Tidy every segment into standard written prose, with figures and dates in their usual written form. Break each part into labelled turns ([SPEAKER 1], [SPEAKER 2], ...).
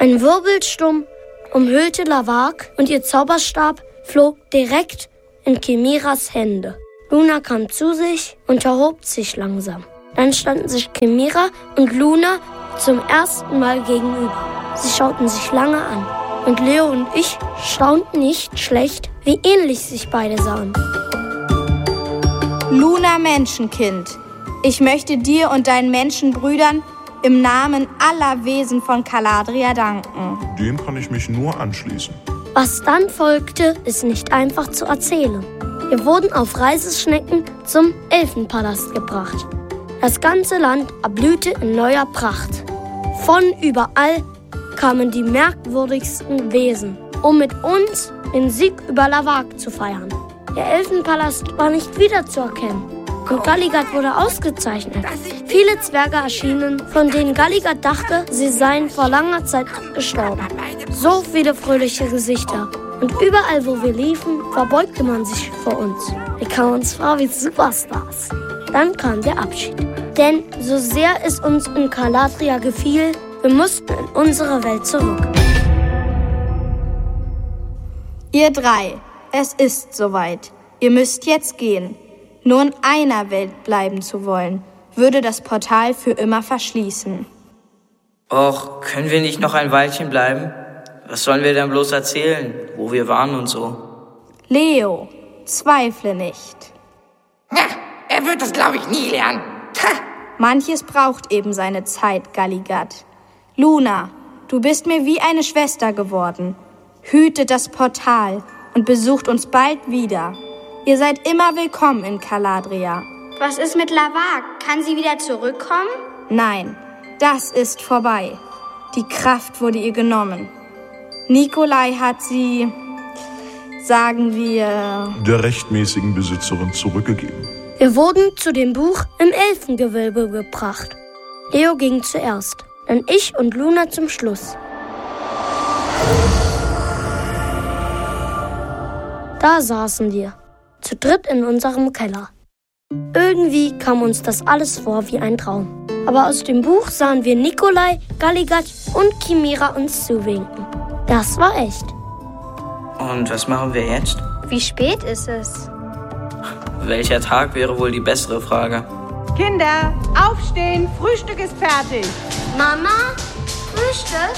[SPEAKER 1] Ein Wirbelsturm umhüllte Lavag und ihr Zauberstab flog direkt in Chimiras Hände. Luna kam zu sich und erhob sich langsam. Dann standen sich Chimera und Luna zum ersten Mal gegenüber. Sie schauten sich lange an. Und Leo und ich staunten nicht schlecht, wie ähnlich sich beide sahen.
[SPEAKER 2] Luna Menschenkind, ich möchte dir und deinen Menschenbrüdern im Namen aller Wesen von Caladria danken.
[SPEAKER 3] Dem kann ich mich nur anschließen.
[SPEAKER 1] Was dann folgte, ist nicht einfach zu erzählen. Wir wurden auf Reiseschnecken zum Elfenpalast gebracht. Das ganze Land erblühte in neuer Pracht. Von überall kamen die merkwürdigsten Wesen, um mit uns den Sieg über Lavag zu feiern. Der Elfenpalast war nicht wiederzuerkennen und Galligat wurde ausgezeichnet. Viele Zwerge erschienen, von denen Galligat dachte, sie seien vor langer Zeit gestorben. So viele fröhliche Gesichter. Und überall, wo wir liefen, verbeugte man sich vor uns. Wir kamen uns vor wie Superstars. Dann kam der Abschied. Denn so sehr es uns in Caladria gefiel, wir mussten in unsere Welt zurück.
[SPEAKER 2] Ihr drei, es ist soweit. Ihr müsst jetzt gehen. Nur in einer Welt bleiben zu wollen, würde das Portal für immer verschließen.
[SPEAKER 4] Och, können wir nicht noch ein Weilchen bleiben? Was sollen wir denn bloß erzählen, wo wir waren und so?
[SPEAKER 2] Leo, zweifle nicht.
[SPEAKER 5] Na, er wird das, glaube ich, nie lernen.
[SPEAKER 2] Manches braucht eben seine Zeit, Galligat. Luna, du bist mir wie eine Schwester geworden. Hütet das Portal und besucht uns bald wieder. Ihr seid immer willkommen in Caladria.
[SPEAKER 6] Was ist mit Lavag? Kann sie wieder zurückkommen?
[SPEAKER 2] Nein, das ist vorbei. Die Kraft wurde ihr genommen. Nikolai hat sie, sagen wir,
[SPEAKER 3] der rechtmäßigen Besitzerin zurückgegeben.
[SPEAKER 1] Wir wurden zu dem Buch im Elfengewölbe gebracht. Leo ging zuerst, dann ich und Luna zum Schluss. Da saßen wir, zu dritt in unserem Keller. Irgendwie kam uns das alles vor wie ein Traum. Aber aus dem Buch sahen wir Nikolai, Galligat und Chimera uns zuwinken. Das war echt.
[SPEAKER 4] Und was machen wir jetzt?
[SPEAKER 6] Wie spät ist es?
[SPEAKER 4] Welcher Tag wäre wohl die bessere Frage?
[SPEAKER 7] Kinder, aufstehen, Frühstück ist fertig.
[SPEAKER 6] Mama, Frühstück?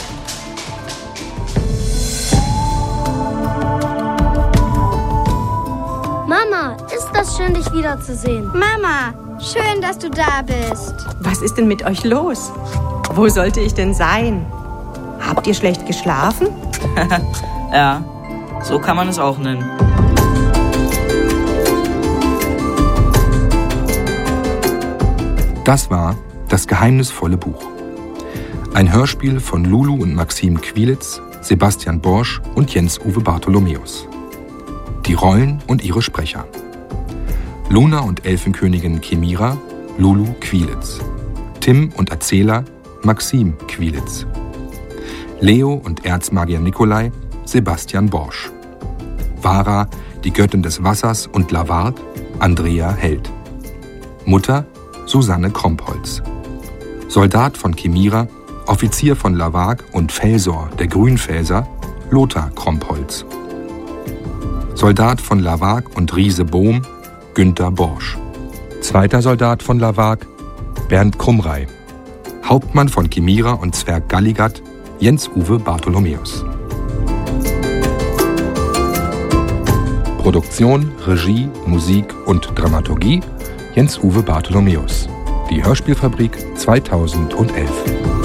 [SPEAKER 1] Mama, ist das schön, dich wiederzusehen.
[SPEAKER 6] Mama, schön, dass du da bist.
[SPEAKER 7] Was ist denn mit euch los? Wo sollte ich denn sein? Habt ihr schlecht geschlafen?
[SPEAKER 4] Ja, so kann man es auch nennen.
[SPEAKER 8] Das war Das geheimnisvolle Buch. Ein Hörspiel von Lulu und Maxim Quilitz, Sebastian Borsch und Jens-Uwe Bartholomäus. Die Rollen und ihre Sprecher: Luna und Elfenkönigin Chimera, Lulu Quilitz. Tim und Erzähler, Maxim Quilitz. Leo und Erzmagier Nikolai, Sebastian Borsch. Vara, die Göttin des Wassers und Lavard, Andrea Held. Mutter, Susanne Krompholz. Soldat von Chimera, Offizier von Lavag und Felsor der Grünfelser, Lothar Krompholz. Soldat von Lavag und Riese Bohm, Günther Borsch. Zweiter Soldat von Lavag, Bernd Krumrei. Hauptmann von Chimera und Zwerg Galligat, Jens-Uwe Bartholomäus. Produktion, Regie, Musik und Dramaturgie Jens-Uwe Bartholomäus. Die Hörspielfabrik 2011.